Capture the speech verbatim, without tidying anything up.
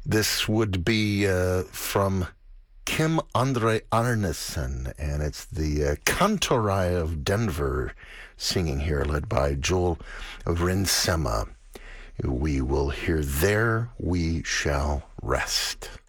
This would be uh, from Kim Andre Arnesen, and it's the uh, Kantorai of Denver singing here, led by Joel Rinsema. We will hear There We Shall Rest.